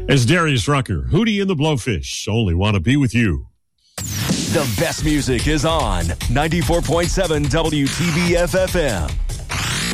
As Darius Rucker, Hootie and the Blowfish, only want to be with you. The best music is on 94.7 WTBF FM.